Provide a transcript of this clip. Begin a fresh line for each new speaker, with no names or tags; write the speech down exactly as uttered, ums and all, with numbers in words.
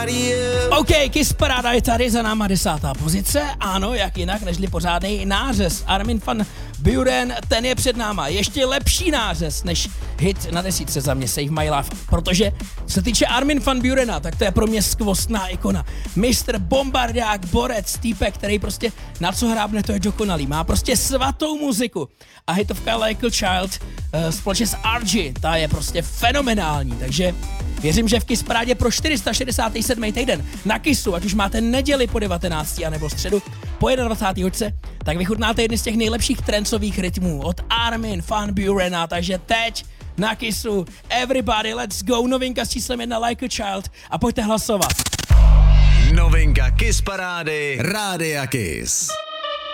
OK, Kiss Paráda je tady, za náma desátá pozice. Ano, jak jinak, nežli pořádnej nářez. Armin van Buuren, ten je před náma. Ještě lepší nářez než hit na desítce za mě, Save My Life. Protože co se týče Armin van Buurena, tak to je pro mě skvostná ikona. mistr Bombardák, borec, týpek, který prostě na co hrábne, to je dokonalý. Má prostě svatou muziku. A hitovka Like a Child uh, společně s R G, ta je prostě fenomenální. Takže věřím, že v Kiss Parádě pro čtyři sta šedesátý sedmý týden na Kissu, ať už máte neděli po devatenácté anebo středu po dvacáté první hoďce, tak vychutnáte jedny z těch nejlepších trencových rytmů od Armin van Buurena. Takže teď na Kissu Everybody Let's Go, novinka s číslem jedna Like a Child a pojďte hlasovat.
Novinka Kiss Parády Rádia Kiss.